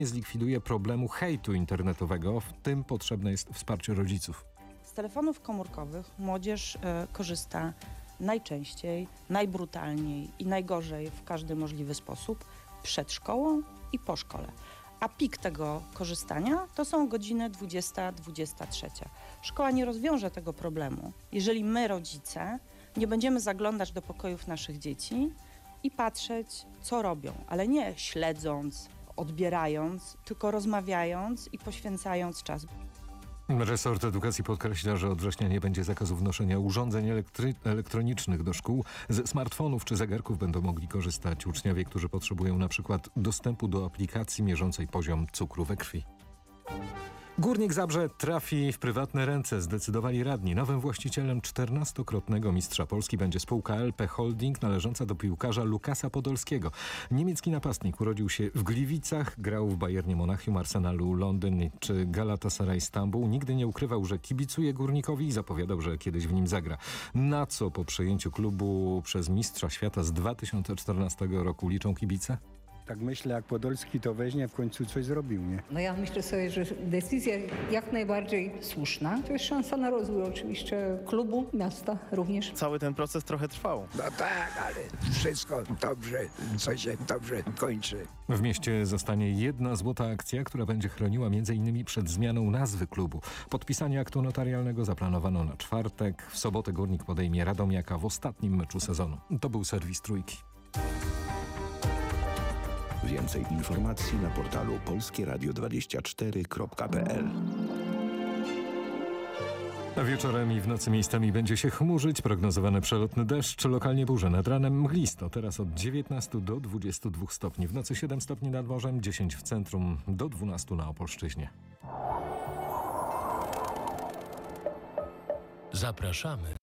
nie zlikwiduje problemu hejtu internetowego. W tym potrzebne jest wsparcie rodziców. Z telefonów komórkowych młodzież korzysta najczęściej, najbrutalniej i najgorzej w każdy możliwy sposób przed szkołą i po szkole. A pik tego korzystania to są godziny 20-23. Szkoła nie rozwiąże tego problemu, jeżeli my, rodzice, nie będziemy zaglądać do pokojów naszych dzieci i patrzeć, co robią, ale nie śledząc, odbierając, tylko rozmawiając i poświęcając czas. Resort Edukacji podkreśla, że od września nie będzie zakazu wnoszenia urządzeń elektronicznych do szkół. Ze smartfonów czy zegarków będą mogli korzystać uczniowie, którzy potrzebują na przykład dostępu do aplikacji mierzącej poziom cukru we krwi. Górnik Zabrze trafi w prywatne ręce, zdecydowali radni. Nowym właścicielem 14-krotnego mistrza Polski będzie spółka LP Holding należąca do piłkarza Lukasa Podolskiego. Niemiecki napastnik urodził się w Gliwicach, grał w Bayernie Monachium, Arsenalu Londyn czy Galatasaray Stambuł. Nigdy nie ukrywał, że kibicuje Górnikowi i zapowiadał, że kiedyś w nim zagra. Na co po przejęciu klubu przez mistrza świata z 2014 roku liczą kibice? Tak myślę, jak Podolski to weźmie, w końcu coś zrobił, nie? No ja myślę sobie, że decyzja jak najbardziej słuszna. To jest szansa na rozwój oczywiście klubu, miasta również. Cały ten proces trochę trwał. No tak, ale wszystko dobrze, co się dobrze kończy. W mieście zostanie jedna złota akcja, która będzie chroniła m.in. przed zmianą nazwy klubu. Podpisanie aktu notarialnego zaplanowano na czwartek. W sobotę Górnik podejmie Radomiaka w ostatnim meczu sezonu. To był serwis Trójki. Więcej informacji na portalu polskieradio24.pl. Wieczorem i w nocy miejscami będzie się chmurzyć, prognozowany przelotny deszcz, lokalnie burze, nad ranem mglisto, teraz od 19 do 22 stopni, w nocy 7 stopni nad morzem, 10 w centrum, do 12 na Opolszczyźnie. Zapraszamy